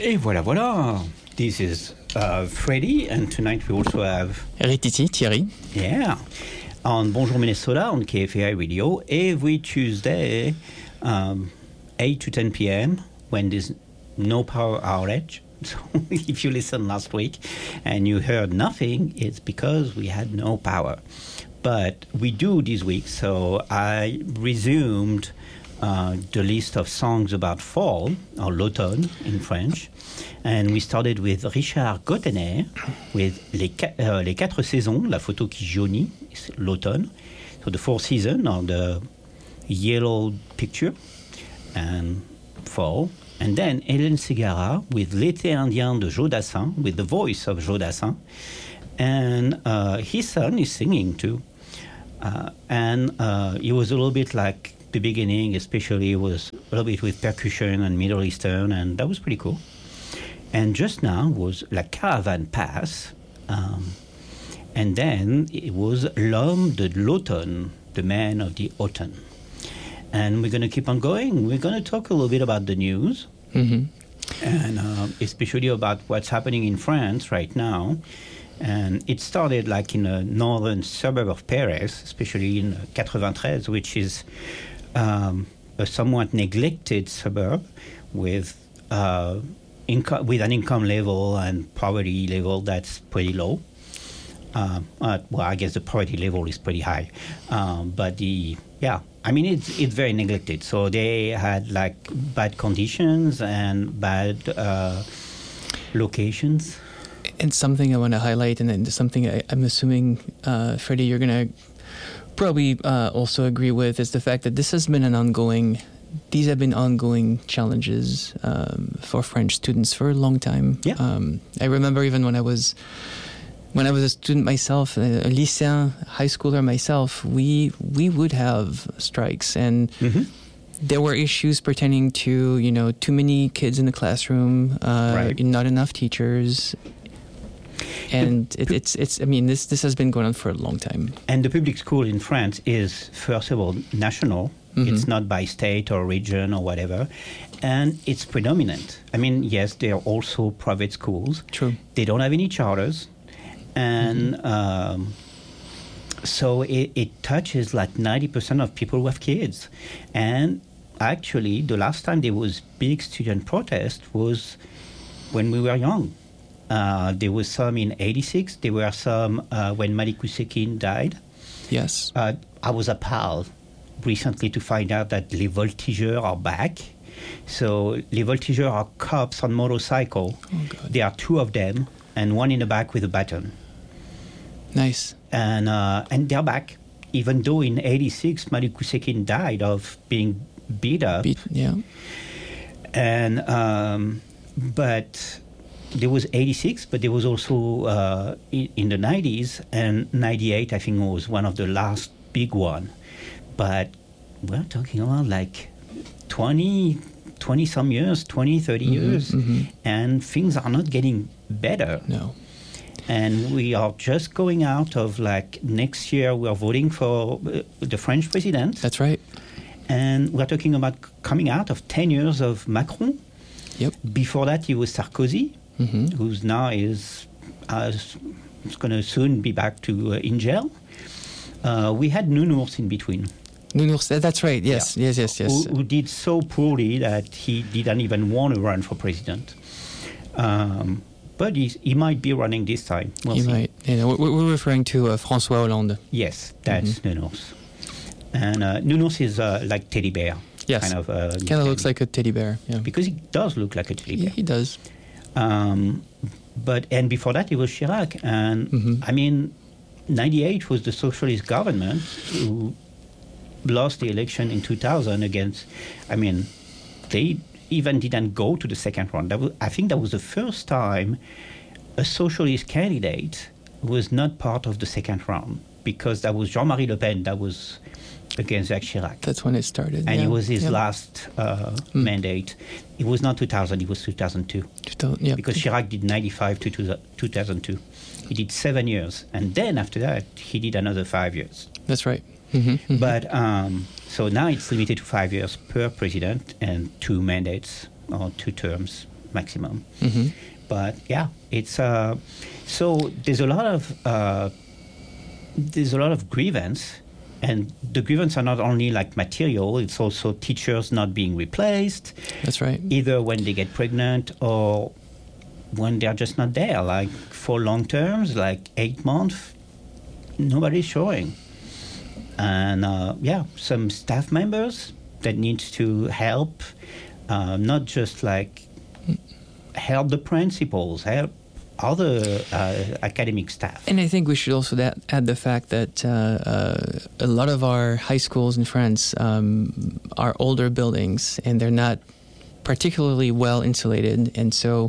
Et voilà, voilà. This is Freddy, and tonight we also have... Rititi, Thierry. Yeah. On Bonjour Minnesota, on KFAI Radio, every Tuesday, 8 to 10 p.m., when there's no power outage. So if you listened last week and you heard nothing, it's because we had no power. But we do this week, so I resumed the list of songs about fall, or l'automne in French. And we started with Richard Gottener, with Les Quatre Saisons, la photo qui jaunit, l'automne. So the four seasons, or the yellow picture, and fall. And then Hélène Ségara with L'été indien de Joe Dassin, with the voice of Joe Dassin. And his son is singing too. And it was a little bit like the beginning, especially it was a little bit with percussion and Middle Eastern, and that was pretty cool. And just now was La Caravane Passe. And then it was L'Homme de l'Automne, the man of the autumn. And we're going to keep on going. We're going to talk a little bit about the news, and especially about what's happening in France right now. And it started like in a northern suburb of Paris, especially in 93, which is a somewhat neglected suburb with an income level and poverty level that's pretty low. Well, I guess the poverty level is pretty high, but it's very neglected. So they had like bad conditions and bad locations. And something I want to highlight, and something I'm assuming, Freddie, you're going to probably also agree with, is the fact that these have been ongoing challenges for French students for a long time. Yeah. I remember even when I was a student myself, a lycéen, high schooler myself, we would have strikes, and there were issues pertaining to too many kids in the classroom, right. Not enough teachers. And this has been going on for a long time. And the public school in France is, first of all, national. Mm-hmm. It's not by state or region or whatever. And it's predominant. I mean, yes, there are also private schools. True. They don't have any charters. And so it touches like 90% of people who have kids. And actually, the last time there was big student protest was when we were young. There was some in 86. There were some when Malik Oussekine died. Yes. I was appalled recently to find out that Les Voltigeurs are back. So Les Voltigeurs are cops on motorcycle. Oh, God. There are two of them, and one in the back with a baton. Nice. And they're back, even though in 86 Malik Oussekine died of being beat up. Yeah. And but there was 86, but there was also in the 90s, and 98 I think was one of the last big one. But we're talking about like 20 some years, 20, 30 years, and things are not getting better. No. And we are just going out of like next year we are voting for the French president. That's right. And we're talking about coming out of 10 years of Macron. Yep. Before that, it was Sarkozy, who's now is going to soon be back to in jail. We had Nounours in between. Nounours, that's right. Yes, yeah. yes. Who did so poorly that he didn't even want to run for president. But he might be running this time. We'll see. Might. We're referring to François Hollande. Yes, that's Nounours. And Nounours is like teddy bear. Yes. Kind of looks like a teddy bear. Yeah. Because he does look like a teddy bear. Yeah, he does. And before that, it was Chirac. And I mean, 98 was the socialist government who lost the election in 2000 against, they even didn't go to the second round. I think that was the first time a socialist candidate was not part of the second round, because that was Jean-Marie Le Pen that was against Jacques Chirac. That's when it started. And it was his last mandate. It was not 2000, it was 2002. Because Chirac did 95 to 2002. He did 7 years. And then after that, he did another 5 years. That's right. But so now it's limited to 5 years per president and 2 mandates or 2 terms maximum. Mm-hmm. But yeah, it's so there's a lot of grievance, and the grievance are not only like material; it's also teachers not being replaced. That's right. Either when they get pregnant or when they're just not there, like for long terms, like 8 months, nobody's showing. And some staff members that needs to help, not just like help the principals, help other academic staff. And I think we should also add the fact that a lot of our high schools in France are older buildings, and they're not particularly well insulated. And so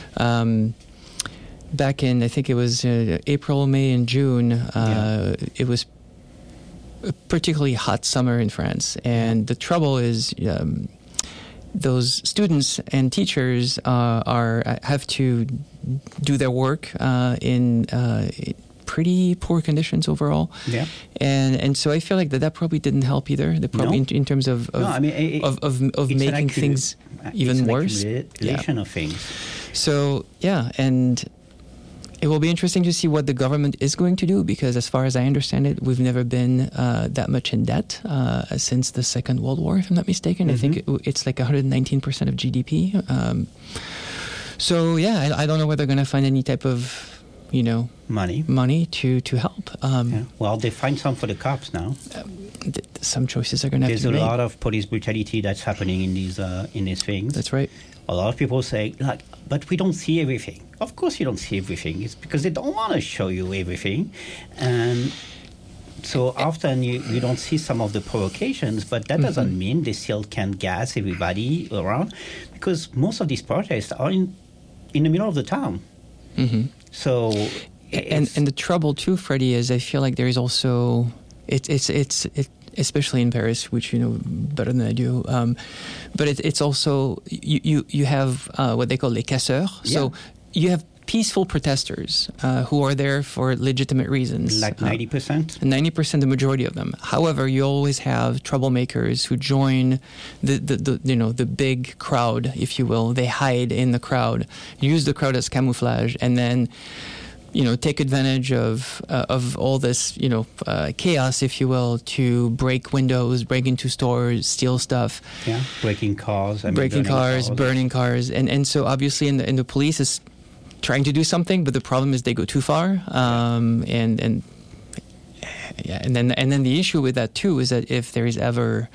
back in, I think it was April, May, and June, it was a particularly hot summer in France. And the trouble is those students and teachers have to do their work in pretty poor conditions overall. Yeah. And so I feel like that probably didn't help either. They probably in terms of making things even worse. Relation of things. So and it will be interesting to see what the government is going to do, because as far as I understand it, we've never been that much in debt since the Second World War, if I'm not mistaken. Mm-hmm. I think it's like 119% of GDP. I don't know whether they're going to find any type of money to help. Well, they find some for the cops now. Some choices are going to have There's to be made. a lot of police brutality that's happening in these things. That's right. A lot of people say, but we don't see everything. Of course you don't see everything. It's because they don't want to show you everything. And so often you don't see some of the provocations, but that doesn't mean they still can't gas everybody around, because most of these protests are in the middle of the town. Mm-hmm. So... And the trouble too, Freddie, is I feel like there is also... It's especially in Paris, which you know better than I do. But it's also you have what they call les casseurs. Yeah. So you have peaceful protesters who are there for legitimate reasons. Like 90%? 90%, the majority of them. However, you always have troublemakers who join the big crowd, if you will. They hide in the crowd, use the crowd as camouflage, and then take advantage of all this, chaos, if you will, to break windows, break into stores, steal stuff. Yeah, burning cars. Burning cars. And so obviously and the police is trying to do something, but the problem is they go too far. And then the issue with that too is that if there is ever...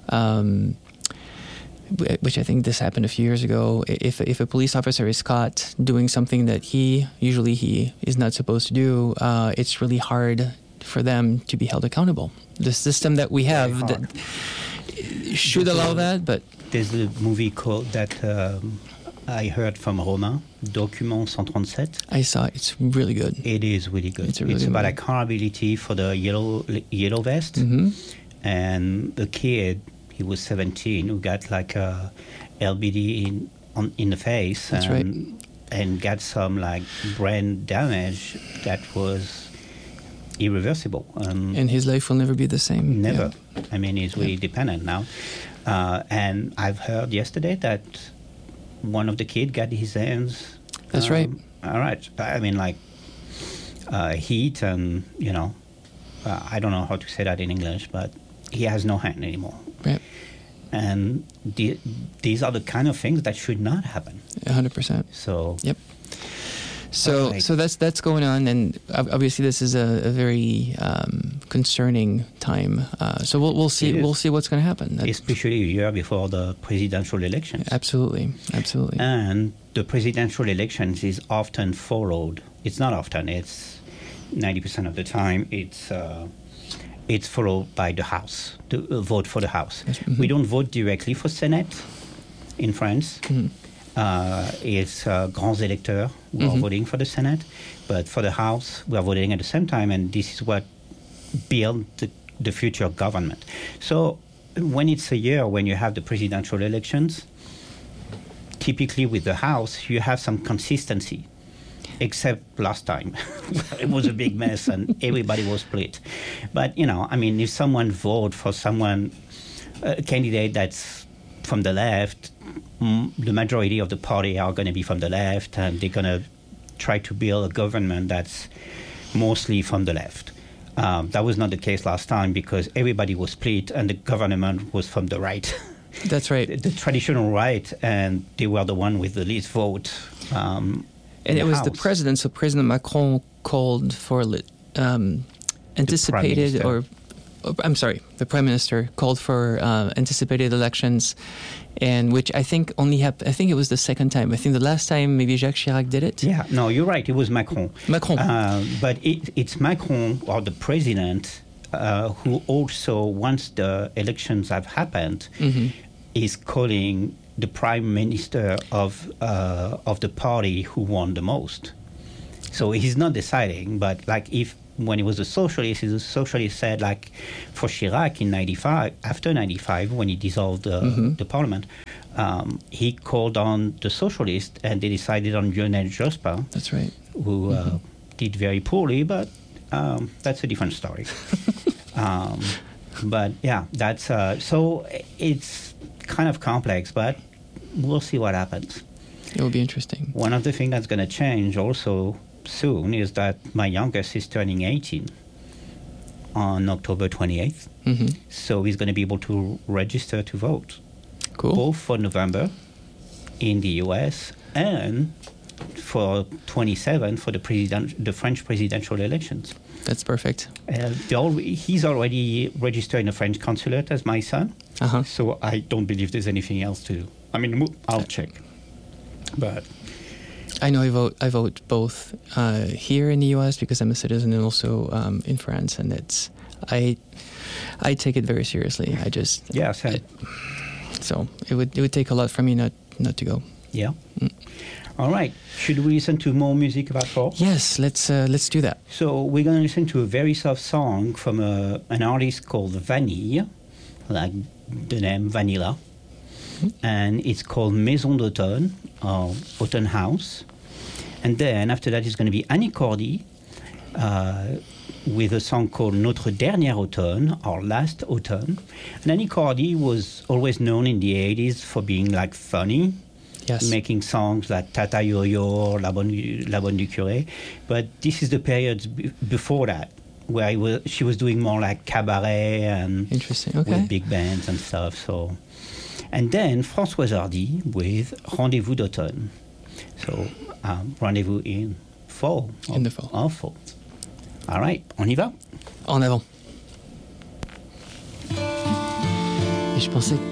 which I think this happened a few years ago, if a police officer is caught doing something that he is not supposed to do, it's really hard for them to be held accountable. The system that we have that should allow that, but... There's a movie called that I heard from Romain, Document 137. I saw it. It's really good. It is really good. It's about accountability for the yellow vest. Mm-hmm. And the kid... He was 17, who got like a LBD in the face. That's right. And got some like brain damage that was irreversible. And his life will never be the same. Never. Yeah. I mean, he's really dependent now. And I've heard yesterday that one of the kids got his hands. That's right. All right. I mean, like heat and, I don't know how to say that in English, but he has no hand anymore. Right. And these are the kind of things that should not happen. 100%. So. Yep. So that's going on, and obviously this is a very concerning time. So we'll see what's going to happen. Especially a year before the presidential elections. Absolutely. And the presidential elections is often followed. It's not often. It's 90% of the time. It's followed by the House, the vote for the House. Yes. Mm-hmm. We don't vote directly for Senate in France. Mm-hmm. It's grands électeurs who are voting for the Senate, but for the House, we are voting at the same time, and this is what builds the future government. So when it's a year when you have the presidential elections, typically with the House, you have some consistency. Except last time, it was a big mess and everybody was split. But, if someone votes for a candidate that's from the left, the majority of the party are going to be from the left, and they're going to try to build a government that's mostly from the left. That was not the case last time because everybody was split and the government was from the right. That's right. The traditional right, and they were the one with the least vote. And it was the president, so President Macron called for anticipated, the Prime Minister called for anticipated elections, and which I think only happened. I think it was the second time. I think the last time maybe Jacques Chirac did it. Yeah, no, you're right. It was Macron. But it's Macron or the president who also, once the elections have happened, is calling the Prime Minister of the party who won the most. So he's not deciding, but when he was a socialist, the socialist said, like, for Chirac in 95, after 95, when he dissolved the parliament, he called on the socialists, and they decided on Lionel Jospin. That's right. Who did very poorly, but that's a different story. But yeah, that's so it's kind of complex, but we'll see what happens. It will be interesting. One of the things that's going to change also soon is that my youngest is turning 18 on October 28th. So he's going to be able to register to vote. Cool. Both for November in the US and for 27 for the French presidential elections. That's perfect. He's already registered in the French consulate as my son. So I don't believe there's anything else to do. I mean, I'll check. But I know I vote both here in the U.S. because I'm a citizen, and also in France, and I take it very seriously. So it would take a lot for me not to go. Yeah. All right. Should we listen to more music about fall? Yes, let's do that. So we're going to listen to a very soft song from an artist called Vanille, like the name Vanilla, and it's called Maison d'Automne, or Autumn House. And then after that, it's going to be Annie Cordy with a song called Notre Dernier Automne, or Last Autumn. And Annie Cordy was always known in the 80s for being like funny, making songs like Tata Yo-Yo or La Bonne du Curé. But this is the period before that, where she was doing more like cabaret and with big bands and stuff. So, and then Françoise Hardy with Rendez-vous d'automne. So, rendezvous in fall. In the fall. Fall. All right, on y va? En avant. Et je pensais